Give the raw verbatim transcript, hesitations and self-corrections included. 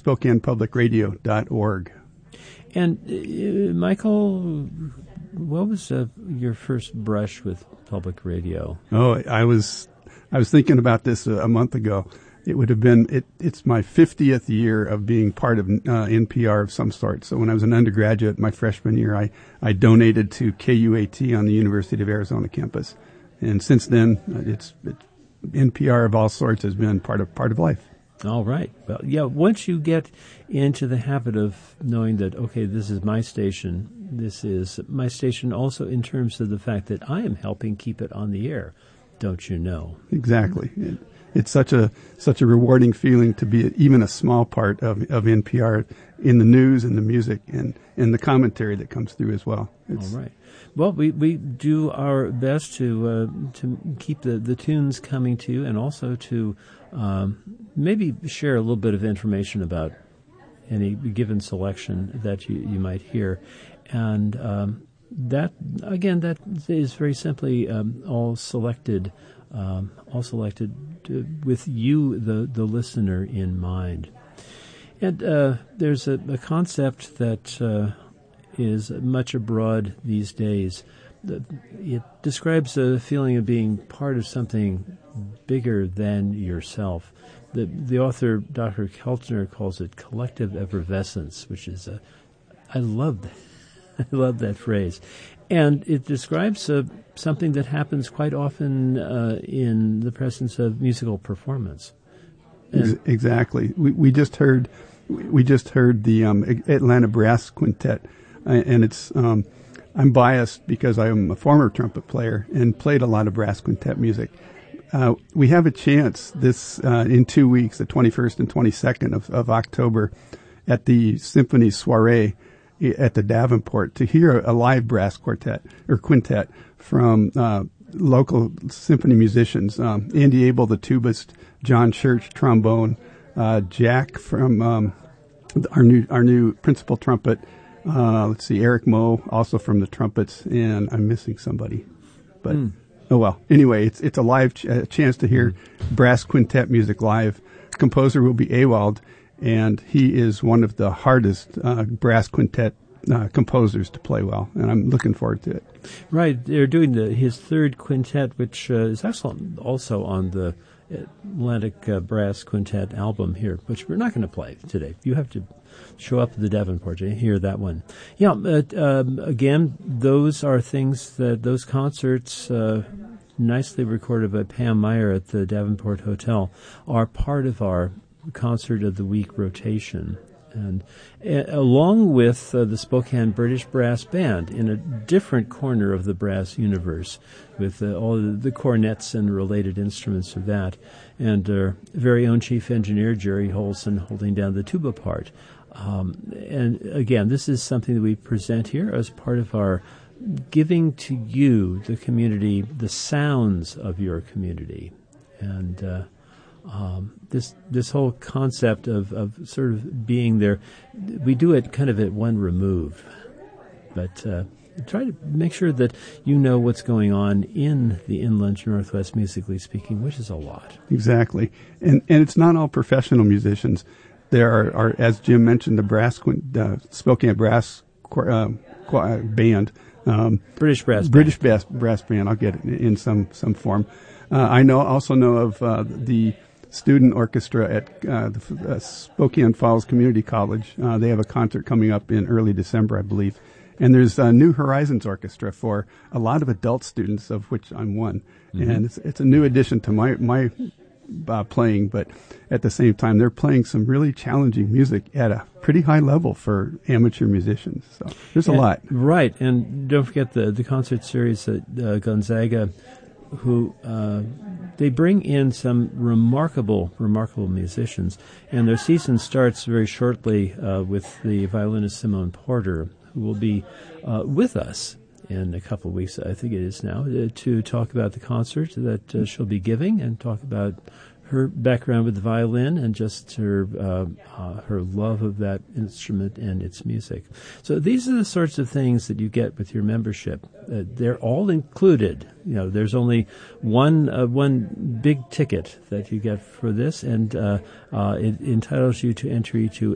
spokane public radio dot org. And, uh, Michael, what was uh, your first brush with public radio? Oh, I was I was thinking about this a, a month ago. It would have been, it, it's my fiftieth year of being part of uh, N P R of some sort. So when I was an undergraduate, my freshman year, I, I donated to K U A T on the University of Arizona campus. And since then, it's, it's N P R of all sorts has been part of part of life. All right. Well, yeah, once you get into the habit of knowing that, okay, this is my station, this is my station also in terms of the fact that I am helping keep it on the air, don't you know? Exactly. It, It's such a such a rewarding feeling to be even a small part of, of N P R in the news and the music and, and the commentary that comes through as well. It's All right. Well, we, we do our best to uh, to keep the, the tunes coming to you and also to um, maybe share a little bit of information about any given selection that you, you might hear. And um, that, again, that is very simply um, all selected Um, all selected to, with you, the, the listener, in mind. And uh, there's a, a concept that uh, is much abroad these days. It describes a feeling of being part of something bigger than yourself. The, the author, Doctor Keltner, calls it collective effervescence, which is a, I love that. I love that phrase. And it describes uh, something that happens quite often uh, in the presence of musical performance. And exactly. We, we just heard, we just heard the um, Atlanta Brass Quintet, and it's. Um, I'm biased because I'm a former trumpet player and played a lot of brass quintet music. Uh, we have a chance this uh, in two weeks, the twenty-first and twenty-second of, of October, at the Symphony Soiree at the Davenport to hear a live brass quartet or quintet from uh, local symphony musicians. Um, Andy Abel, the tubist, John Church, trombone, uh, Jack from um, our new our new principal trumpet. Uh, let's see, Eric Moe, also from the trumpets, and I'm missing somebody, but mm. oh well. Anyway, it's it's a live ch- a chance to hear brass quintet music live. Composer will be Ewald, and he is one of the hardest uh, brass quintet uh, composers to play well, and I'm looking forward to it. Right, they're doing the, his third quintet, which uh, is also also on the Atlantic uh, Brass Quintet album here, which we're not going to play today. You have to show up at the Davenport to hear that one. Yeah, but um, again, those are things that those concerts, uh, nicely recorded by Pam Meyer at the Davenport Hotel, are part of our Concert of the Week rotation. And uh, along with uh, the Spokane British Brass Band in a different corner of the brass universe with uh, all the, the cornets and related instruments of that, and our very own chief engineer, Jerry Holson, holding down the tuba part. Um, and again, this is something that we present here as part of our giving to you, the community, the sounds of your community. And uh, um, this this whole concept of, of sort of being there, we do it kind of at one remove. But uh, try to make sure that you know what's going on in the Inland Northwest, musically speaking, which is a lot. Exactly. And and it's not all professional musicians. There are, are as Jim mentioned, the brass uh, Spokane Brass uh, Band. Um, British Brass British Band. Brass, Brass Band. I'll get it in some, some form. Uh, I know also know of uh, the student orchestra at uh, the uh, Spokane Falls Community College. Uh, they have a concert coming up in early December, I believe. And there's a New Horizons Orchestra for a lot of adult students, of which I'm one. Mm-hmm. And it's, it's a new addition to my my uh, playing, but at the same time, they're playing some really challenging music at a pretty high level for amateur musicians. So there's a and, lot. Right. And don't forget the, the concert series at uh, Gonzaga, who uh, they bring in some remarkable, remarkable musicians. And their season starts very shortly uh, with the violinist Simone Porter, who will be uh, with us in a couple of weeks, I think it is now, uh, to talk about the concert that uh, she'll be giving and talk about her background with the violin and just her uh, uh, her love of that instrument and its music. So these are the sorts of things that you get with your membership. Uh, they're all included. You know, there's only one uh, one big ticket that you get for this, and uh, uh, it entitles you to entry to